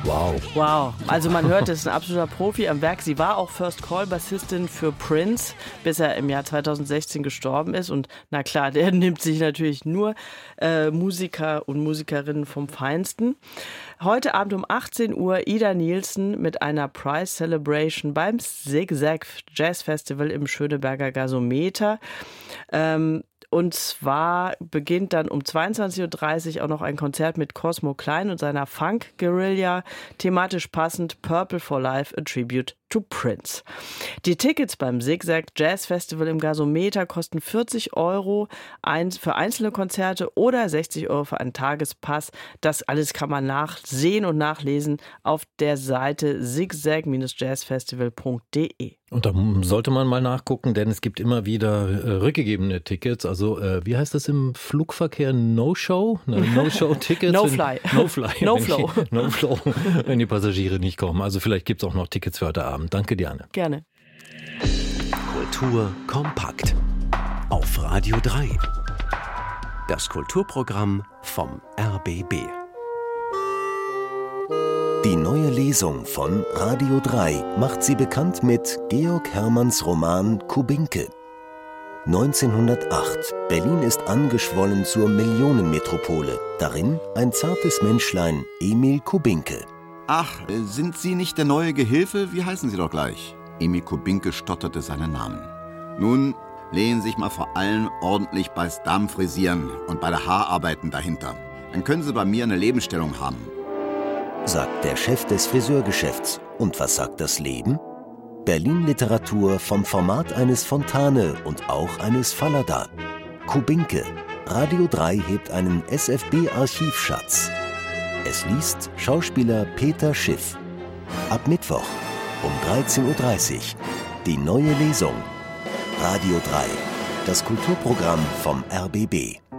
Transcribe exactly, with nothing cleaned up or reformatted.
Wow. Wow, also man hört, es ist ein absoluter Profi am Werk. Sie war auch First Call Bassistin für Prince, bis er im Jahr zweitausendsechzehn gestorben ist. Und na klar, der nimmt sich natürlich nur äh, Musiker und Musikerinnen vom Feinsten. Heute Abend um achtzehn Uhr Ida Nielsen mit einer Prize Celebration beim Zigzag Jazz Festival im Schöneberger Gasometer. Ähm, Und zwar beginnt dann um zweiundzwanzig Uhr dreißig auch noch ein Konzert mit Cosmo Klein und seiner Funk-Guerilla, thematisch passend Purple for Life, a Tribute to Prince. Die Tickets beim Zigzag Jazz Festival im Gasometer kosten vierzig Euro für einzelne Konzerte oder sechzig Euro für einen Tagespass. Das alles kann man nachsehen und nachlesen auf der Seite zigzag Bindestrich jazzfestival punkt de. Und da sollte man mal nachgucken, denn es gibt immer wieder äh, rückgegebene Tickets. Also äh, wie heißt das im Flugverkehr? No-Show? No-Show-Tickets? No-Fly. No-Fly. No-Flow. No-Flow, wenn die Passagiere nicht kommen. Also vielleicht gibt es auch noch Tickets für heute Abend. Danke, Diane. Gerne. Kultur kompakt. Auf Radio drei. Das Kulturprogramm vom R B B. Die neue Lesung von Radio drei macht Sie bekannt mit Georg Hermanns Roman Kubinke. neunzehnhundertacht. Berlin ist angeschwollen zur Millionenmetropole. Darin ein zartes Menschlein, Emil Kubinke. Ach, sind Sie nicht der neue Gehilfe? Wie heißen Sie doch gleich? Emil Kubinke stotterte seinen Namen. Nun, lehnen Sie sich mal vor allem ordentlich beis Darmfrisieren und bei der Haararbeiten dahinter. Dann können Sie bei mir eine Lebensstellung haben. Sagt der Chef des Friseurgeschäfts. Und was sagt das Leben? Berlin-Literatur vom Format eines Fontane und auch eines Fallada. Kubinke. Radio drei hebt einen S F B-Archivschatz. Es liest Schauspieler Peter Schiff. Ab Mittwoch um dreizehn Uhr dreißig. Die neue Lesung. Radio drei. Das Kulturprogramm vom R B B.